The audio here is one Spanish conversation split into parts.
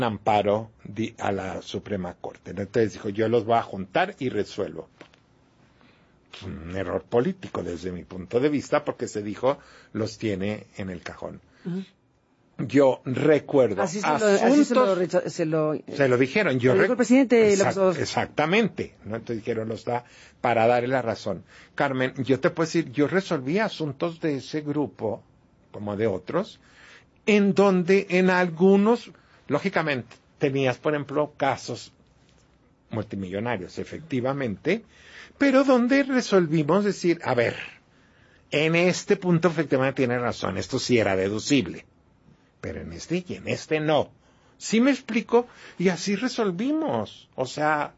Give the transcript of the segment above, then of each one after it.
amparo a la Suprema Corte. Entonces dijo, yo los voy a juntar y resuelvo. Un error político desde mi punto de vista, porque se dijo, los tiene en el cajón. Uh-huh. Yo recuerdo se lo dijeron. Lo dijo el presidente. Exactamente. ¿No? Entonces dijeron, los da para darle la razón. Carmen, yo te puedo decir, yo resolví asuntos de ese grupo, como de otros, en donde en algunos, lógicamente, tenías, por ejemplo, casos multimillonarios, efectivamente, pero donde resolvimos decir, a ver, en este punto efectivamente tiene razón, esto sí era deducible, pero en este y en este no. ¿Sí me explico? Y así resolvimos. O sea,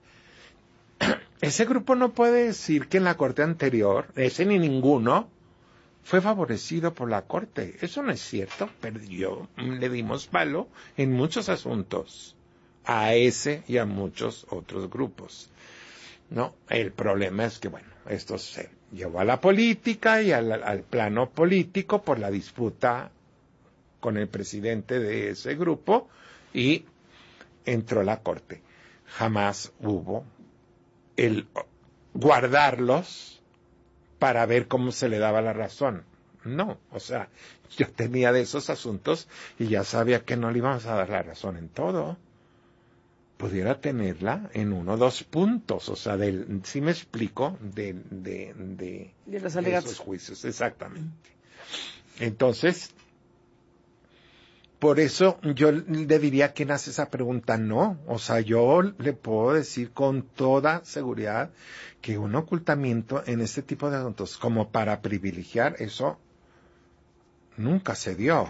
ese grupo no puede decir que en la corte anterior, ese ni ninguno, fue favorecido por la corte. Eso no es cierto, pero le dimos palo en muchos asuntos a ese y a muchos otros grupos. ¿No? El problema es que, bueno, esto se llevó a la política y al plano político por la disputa con el presidente de ese grupo y entró la corte. Jamás hubo el guardarlos para ver cómo se le daba la razón. No, o sea, yo tenía de esos asuntos y ya sabía que no le íbamos a dar la razón en todo. Pudiera tenerla en 1 o 2 puntos, o sea, si me explico, de los alegatos. Esos juicios, exactamente. Entonces, por eso yo le diría que nace esa pregunta, no, o sea, yo le puedo decir con toda seguridad que un ocultamiento en este tipo de asuntos, como para privilegiar, eso nunca se dio.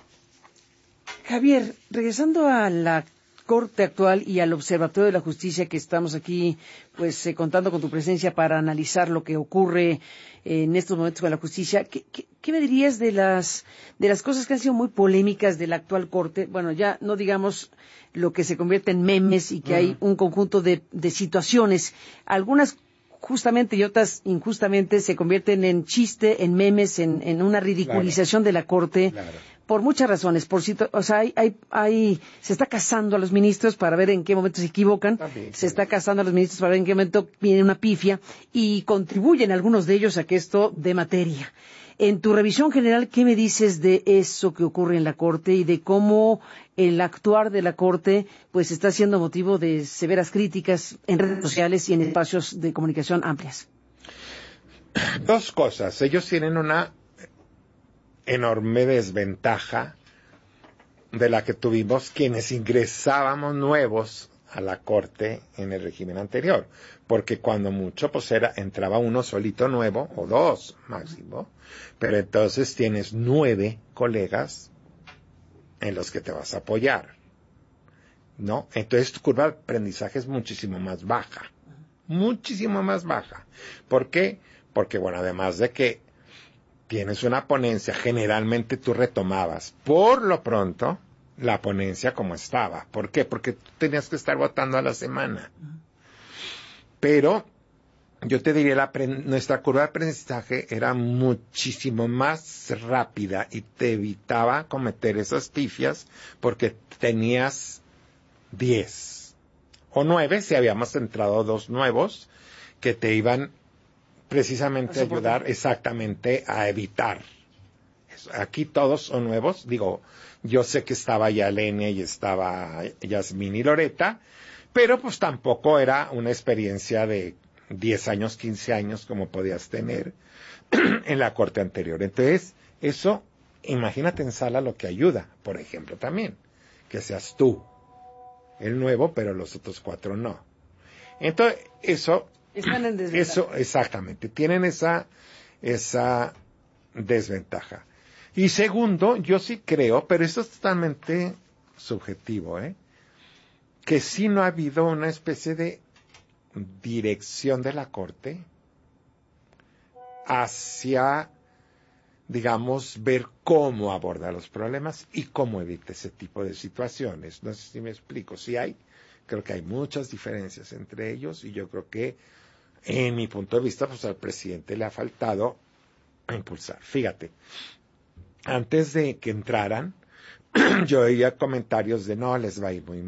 Javier, regresando a la Corte actual y al Observatorio de la Justicia, que estamos aquí pues contando con tu presencia para analizar lo que ocurre en estos momentos con la justicia, ¿qué me dirías de las cosas que han sido muy polémicas de la actual Corte? Bueno, ya no digamos lo que se convierte en memes y que hay un conjunto de situaciones, algunas justamente y otras injustamente se convierten en chiste, en memes, en una ridiculización de la Corte. Claro. Por muchas razones, o sea, se está cazando a los ministros para ver en qué momento se equivocan, se está cazando a los ministros para ver en qué momento viene una pifia, y contribuyen algunos de ellos a que esto dé materia. En tu revisión general, ¿qué me dices de eso que ocurre en la Corte y de cómo el actuar de la Corte pues está siendo motivo de severas críticas en redes sociales y en espacios de comunicación amplias? 2 cosas. Ellos tienen una enorme desventaja de la que tuvimos quienes ingresábamos nuevos a la Corte en el régimen anterior, porque cuando mucho pues entraba uno solito nuevo o 2 máximo, pero entonces tienes 9 colegas en los que te vas a apoyar, ¿no? Entonces tu curva de aprendizaje es muchísimo más baja. ¿Por qué? Porque bueno, además de que tienes una ponencia, generalmente tú retomabas, por lo pronto, la ponencia como estaba. ¿Por qué? Porque tú tenías que estar votando a la semana. Pero, yo te diría, nuestra curva de aprendizaje era muchísimo más rápida y te evitaba cometer esas pifias porque tenías 10 o 9, si habíamos entrado 2 nuevos, que te iban precisamente ayudar exactamente a evitar. Aquí todos son nuevos, digo, yo sé que estaba ya Lenia y estaba Yasmín y Loreta, pero pues tampoco era una experiencia de 10 años, 15 años como podías tener en la Corte anterior. Entonces, eso, imagínate en sala lo que ayuda, por ejemplo, también, que seas tú el nuevo, pero los otros 4 no. Entonces, están en desventaja. Eso, exactamente, tienen esa desventaja. Y segundo, yo sí creo, pero esto es totalmente subjetivo, que sí no ha habido una especie de dirección de la Corte hacia, digamos, ver cómo aborda los problemas y cómo evita ese tipo de situaciones. No sé si me explico. Creo que hay muchas diferencias entre ellos y yo creo que, en mi punto de vista, pues al presidente le ha faltado impulsar. Fíjate, antes de que entraran, yo oía comentarios de no, les va a ir muy